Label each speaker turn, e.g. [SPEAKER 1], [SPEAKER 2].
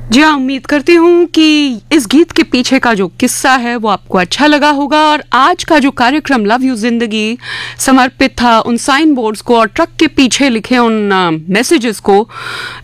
[SPEAKER 1] जी हाँ, उम्मीद करती हूँ कि इस गीत के पीछे का जो किस्सा है वो आपको अच्छा लगा होगा और आज का जो कार्यक्रम लव यू जिंदगी समर्पित था उन साइन बोर्ड्स को और ट्रक के पीछे लिखे उन मैसेजेस को